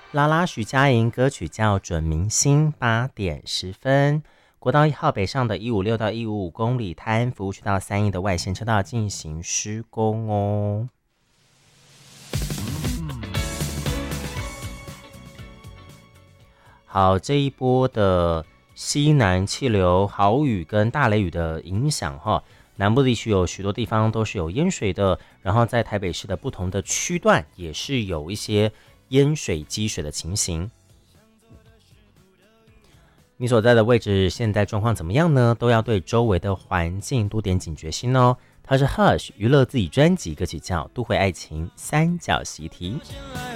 拉拉徐佳莹歌曲叫《准明星》8:10。国道1号北上的156到155公里，泰安服务区到3义的外线车道进行施工哦。好，这一波的西南气流、豪雨跟大雷雨的影响哈，南部地区有许多地方都是有淹水的，然后在台北市的不同的区段也是有一些淹水积水的情形。你所在的位置现在状况怎么样呢？都要对周围的环境多点警觉心哦。它是 Hush 娱乐自己专辑歌曲叫《都会爱情三角习题》。